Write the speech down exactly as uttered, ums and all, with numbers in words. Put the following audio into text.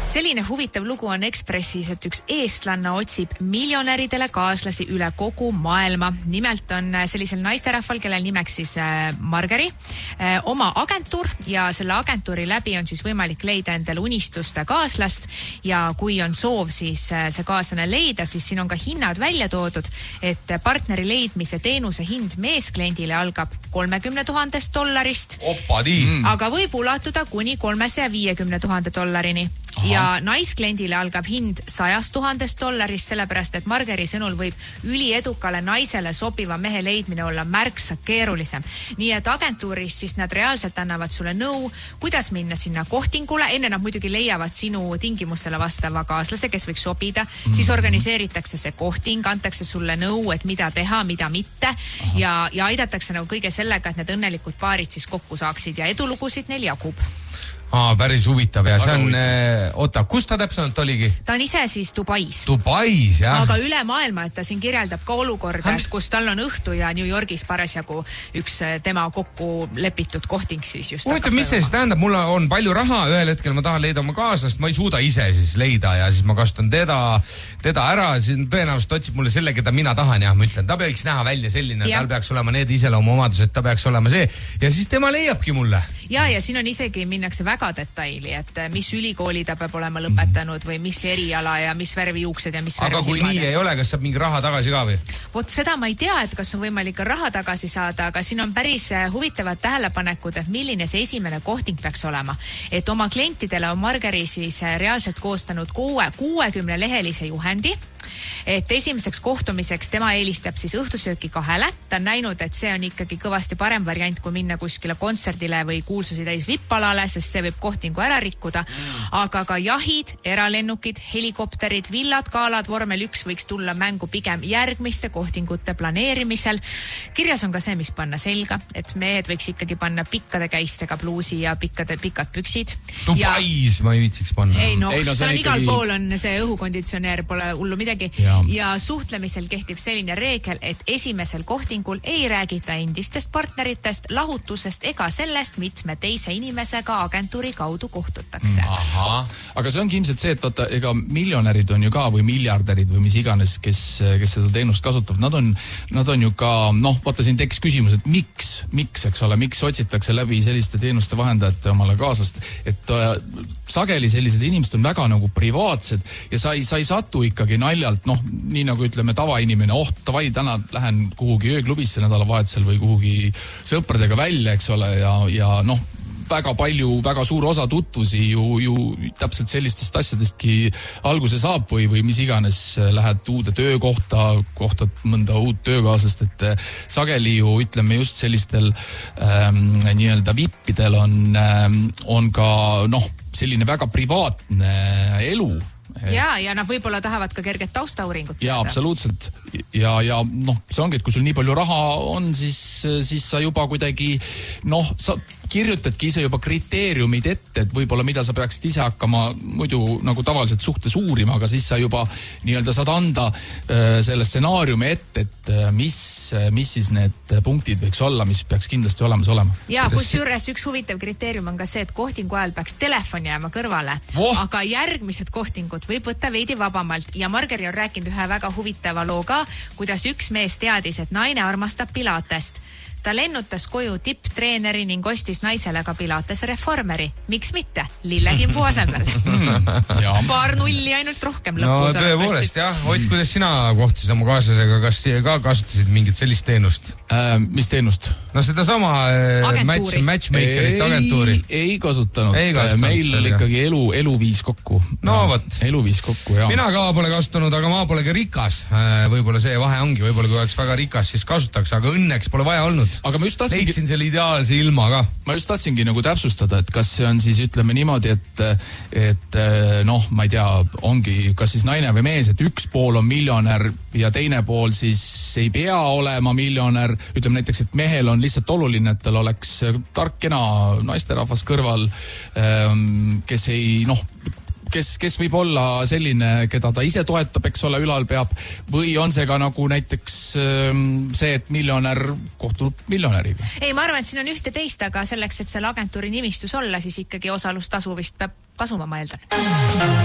Selline huvitav lugu on Ekspressis, et üks eestlanna otsib miljonäridele kaaslasi üle kogu maailma. Nimelt on sellisel naisterahval, kellel nimeks siis Margeri, oma agentuur ja selle agentuuri läbi on siis võimalik leida endale unistuste kaaslast ja kui on soov siis see kaaslane leida, siis siin on ka hinnad välja toodud, et partneri leidmise teenuse hind meeskliendile algab kolmekümne tuhandest dollarist, Opadi. aga võib ulatuda kuni kolmesaja viiekümne tuhande dollarini. Aha. Ja naiskliendile algab hind sajast tuhandest dollarist, sellepärast et Margeri sõnul võib üliedukale naisele sobiva mehe leidmine olla märksa keerulisem. Nii et agentuuris siis nad reaalselt annavad sulle nõu, kuidas minna sinna kohtingule. Enne nad muidugi leiavad sinu tingimustele vastava kaaslase, kes võiks sobida. Mm-hmm. Siis organiseeritakse see kohting, antakse sulle nõu, et mida teha, mida mitte. Ja, ja aidatakse nagu kõige sellega, et need õnnelikud paarid siis kokku saaksid ja edulugusid neil jagub. Aa, päris huvitav ja see on, oota, kus ta täpselt oligi? Ta on ise siis Dubais. Dubais, jah. Aga üle maailma, et ta siin kirjeldab ka olukorda, et kus tal on õhtu ja New Yorgis parasjagu üks tema kokku lepitud kohting siis just. Huvitav, mis see siis tähendab? Mul on palju raha, ühel hetkel ma tahan leida oma kaaslast, ma ei suuda ise siis leida ja siis ma kasutan teda, teda ära, siis tõenäoliselt otsib mulle selle, keda mina tahan ja ma ütlen, ta peaks näha välja selline, tal peaks olema need iseloomuomadused, ta peaks olema see ja siis tema leiabki mulle. Ja, ja siin on isegi minnakse väga detaili, et mis ülikooli ta peab olema lõpetanud või mis eriala ja mis värvi juuksed ja mis värvi aga kui nii ei ole, kas saab mingi raha tagasi ka või? Vot seda ma ei tea, et kas on võimalik ka raha tagasi saada, aga siin on päris huvitavad tähelepanekud, et milline see esimene kohting peaks olema. Et oma klientidele on Margeri siis reaalselt koostanud kuue, kuuekümne lehelise juhendi, et esimeseks kohtumiseks tema eelistab siis õhtusööki kahele. Ta on näinud, et see on ikkagi kõvasti parem variant, kui minna kuskile kontserdile või kuulsusi täis vippalale, sest see võib kohtingu ära rikkuda. Aga ka jahid, eralennukid, helikopterid, villad, kaalad, vormel üks võiks tulla mängu pigem järgmiste kohtingute planeerimisel. Kirjas on ka see, mis panna selga, et mehed võiks ikkagi panna pikkade käistega pluusi ja pikkade, pikad püksid. Dubais ja... ma ei viitsiks panna. Ei no, ei, no see on igal ikkagi... pool on see õhukonditsioneer, pole hullu midagi. Ja. ja suhtlemisel kehtib selline reegel, et esimesel kohtingul ei räägita endistest partneritest, lahutusest ega sellest, mitme teise inimesega agentuuri kaudu kohtutakse. Aha. Aga see ongi ilmselt see, et vaata, ega miljonärid on ju ka või miljardärid või mis iganes, kes, kes seda teenust kasutavad. Nad on, nad on ju ka, noh, vaata siin tekkis küsimus, et miks, miks, eks ole, miks otsitakse läbi selliste teenuste vahendajate omale kaaslast, et äh, sageli sellised inimesed on väga nagu privaatsed ja sa ei, sa ei satu ikkagi naljalt, noh, nii nagu ütleme tavainimene, oh, tavai, täna lähen kuhugi ööklubisse nädalavahetusel või kuhugi sõpradega välja, eks ole, ja, ja noh, väga palju, väga suur osa tutvusi ju, ju täpselt sellistest asjadestki alguse saab või, või mis iganes lähed uude töökohta, kohtad mõnda uut töökaaslast, et sageli ju ütleme just sellistel ähm, nii-öelda vippidel on, ähm, on ka noh, selline väga privaatne elu. Ja, ja nad võib-olla tahavad ka kerget taustauringut. Ja, absoluutselt. Ja, ja noh, see ongi, et kui sul nii palju raha on, siis, siis sa juba kuidagi, noh, sa kirjutadki ise juba kriteeriumid ette, et võib-olla mida sa peaksid ise hakkama muidu nagu tavaliselt suhtes uurima, aga siis sa juba nii-öelda saad anda äh, selle stsenaariumi ette, et äh, mis, mis siis need punktid võiks olla, mis peaks kindlasti olemas olema. Ja, kus juures üks huvitav kriteerium on ka see, et kohtingu ajal peaks telefon jääma kõrvale, oh. aga järgmised kohtingud võib võtta veidi vabamalt ja Margeri on rääkinud ühe väga huvitava loo ka, kuidas üks mees teadis, et naine armastab pilatest. Ta lennutas koju tipptreeneri ning ostis naisele ka pilates reformeri. Miks mitte? Lillekimpu asemel. Paar nulli ainult rohkem lõpus. No tõepoolest, jah. Ott, kuidas sina kohtisid oma kaaslasega, kas ka kasutasid mingit sellist teenust? Äh, mis teenust? No seda sama äh, match, matchmakerit agentuuri. Ei kasutanud. Ei kasutanud. Meil sellega. Ikkagi elu, elu viis kokku. No võt. Elu viis kokku, jah. Mina ka pole kasutanud, aga ma pole ka rikas. Võib-olla see vahe ongi. Võib-olla kui oleks väga rikas, siis kasutaks, aga õnneks pole vaja olnud. Aga ma just tahtsingi... Leidsin selle ideaalse ilma ka. Ma just tahtsingi nagu täpsustada, et kas see on siis ütleme niimoodi, et, et noh, ma ei tea, ongi kas siis naine või mees, et üks pool on miljonär ja teine pool siis ei pea olema miljonär. Ütleme näiteks, et mehel on lihtsalt oluline, et tal oleks tark kena naisterahvas kõrval, kes ei, noh, kes, kes võib olla selline, keda ta ise toetab, eks ole, ülal peab, või on see ka nagu näiteks see, et miljonär kohtub miljonäriga? Ei, ma arvan, et siin on ühte teist, aga selleks, et selle agentuuri nimistus olla, siis ikkagi osalustasu vist peab tasuma, ma eeldan.